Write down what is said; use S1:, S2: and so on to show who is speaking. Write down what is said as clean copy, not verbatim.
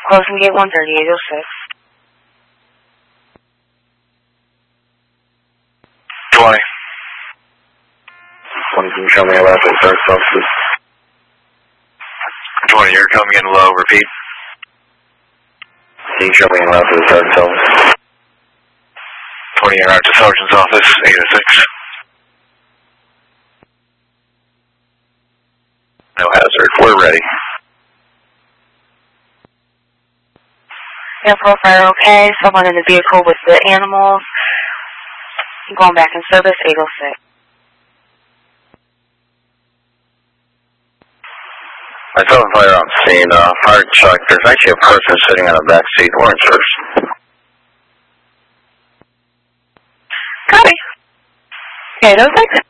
S1: Closing gate 130, 806.
S2: 20. 20, can you show me a left and start self-sleep? 20, you're coming in low, repeat. Can you show me a left and start self-sleep? 20, you're out to Sergeant's office, 806. No hazard, we're ready.
S1: Airport fire okay, someone in the vehicle with the animals. Going back in service, 806.
S2: I saw the fire on scene, fire truck. There's actually a person sitting on the back seat, orange first.
S1: Copy. 806.